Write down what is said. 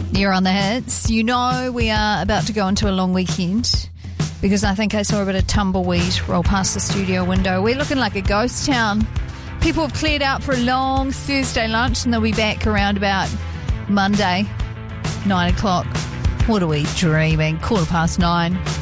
You're on the hits. You know we are about to go into a long weekend because I think I saw a bit of tumbleweed roll past the studio window. We're looking like a ghost town. People have cleared out for a long Thursday lunch and they'll be back around about Monday, 9 o'clock. What are we dreaming? 9:15.